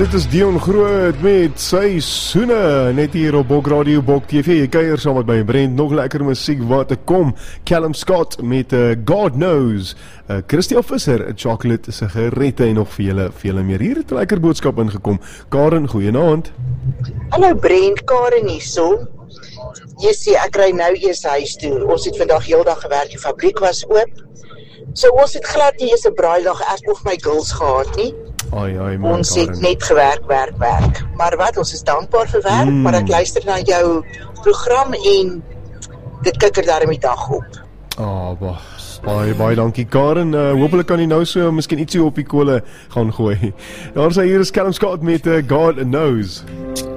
Dit is Dion Groot met Seisoene, net hier op Bok Radio, Bok TV. Jy kuier saam met my Brent, nog lekker musiek wat te kom. Callum Scott met God Knows. Christian Visser, Chocolate sigarette en nog vele meer. Hier het 'n lekker boodskap ingekom. Karen, goeienaand. Hallo Brent, Karen hierso. Jy sê ek ry nou eers huis toe. Ons het vandag heeldag gewerk, die fabriek was oop. So ons het glad nie eens 'n braaidag ek of my girls gehad nie. Ai, man, ons Karen. het net gewerk. Maar wat, ons is dankbaar vir werk, maar ek luister na jou program en dit kikker daarom die dag op. Baie dankie Karen. Hoopelik kan jy nou so miskien ietsie op die kole gaan gooi. Daar is hier is Callum Scott met God Knows.